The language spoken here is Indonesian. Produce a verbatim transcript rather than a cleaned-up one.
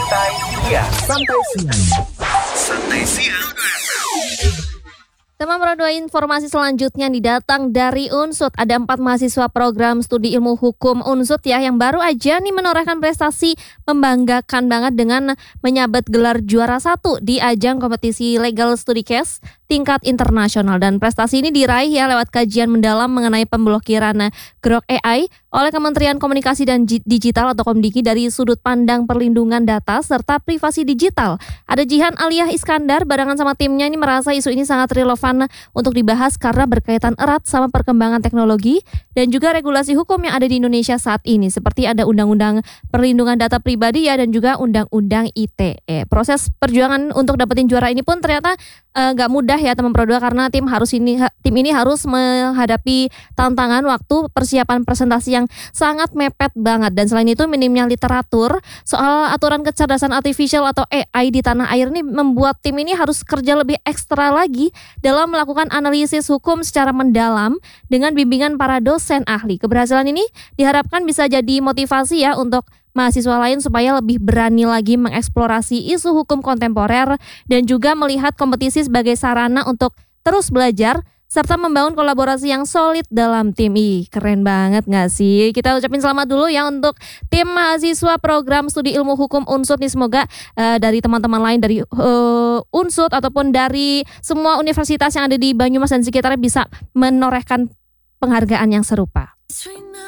Santai Siang. Santai Siang. Santai Siang. Teman Pro dua, informasi selanjutnya didatang dari Unsut. Ada empat mahasiswa program studi ilmu hukum Unsut ya yang baru aja nih menorehkan prestasi membanggakan banget dengan menyabet gelar juara satu di ajang kompetisi Legal Study Case tingkat internasional. Dan prestasi ini diraih ya lewat kajian mendalam mengenai pemblokiran Grok A I oleh Kementerian Komunikasi dan Digital atau Komdiki dari sudut pandang perlindungan data serta privasi digital. Ada Jihan Aliyah Iskandar barengan sama timnya ini merasa isu ini sangat relevan untuk dibahas karena berkaitan erat sama perkembangan teknologi dan juga regulasi hukum yang ada di Indonesia saat ini, seperti ada Undang-Undang Perlindungan Data Pribadi ya dan juga Undang-Undang I T E. Proses perjuangan untuk dapetin juara ini pun ternyata uh, gak mudah ya teman Pro dua, karena tim harus ini tim ini harus menghadapi tantangan waktu persiapan presentasi yang sangat mepet banget, dan selain itu minimnya literatur soal aturan kecerdasan artificial atau A I di tanah air ini membuat tim ini harus kerja lebih ekstra lagi dalam melakukan analisis hukum secara mendalam dengan bimbingan para dosen ahli. Keberhasilan ini diharapkan bisa jadi motivasi ya untuk mahasiswa lain supaya lebih berani lagi mengeksplorasi isu hukum kontemporer dan juga melihat kompetisi sebagai sarana untuk terus belajar serta membangun kolaborasi yang solid dalam tim. Ih, keren banget gak sih? Kita ucapin selamat dulu ya untuk tim mahasiswa program studi ilmu hukum Unsut nih. Semoga uh, dari teman-teman lain dari uh, Unsut ataupun dari semua universitas yang ada di Banyumas dan sekitarnya bisa menorehkan penghargaan yang serupa.